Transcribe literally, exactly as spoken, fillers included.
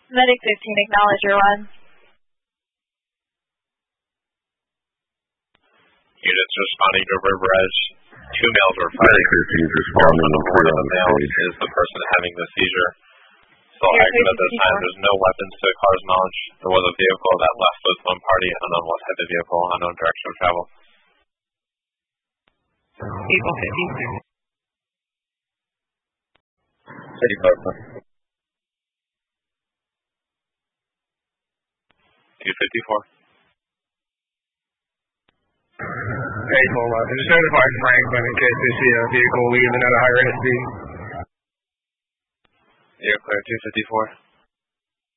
Medic fifteen, acknowledge your run. Units responding to River Edge. Two males were fighting. Medic fifteen is responding to One of the males is the person having the seizure. Still active at this time. There's no weapons to the car's knowledge. There was a vehicle that left with one party, unknown what type of vehicle, unknown direction of travel. People fifty-two. City Parkland. two fifty-four. Hey, hold on. Just notify Franklin in case they see a vehicle leaving at a high rate of speed. You're clear, two fifty-four.